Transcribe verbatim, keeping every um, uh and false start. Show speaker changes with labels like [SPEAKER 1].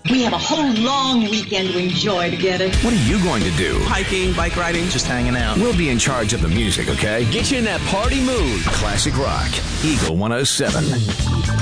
[SPEAKER 1] We have a whole long weekend to enjoy together.
[SPEAKER 2] What are you going to do?
[SPEAKER 3] Hiking, bike riding, just hanging out.
[SPEAKER 2] We'll be in charge of the music, okay?
[SPEAKER 4] Get you in that party mood.
[SPEAKER 2] Classic Rock, Eagle one oh seven.